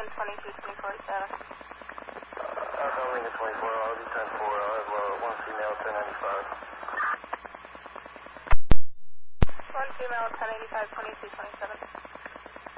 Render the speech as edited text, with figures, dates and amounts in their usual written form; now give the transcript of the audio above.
22-24-7. Alpha Lincoln 24, I'll be 10-4, I'll have one female 1095. One female 1085, 22-27.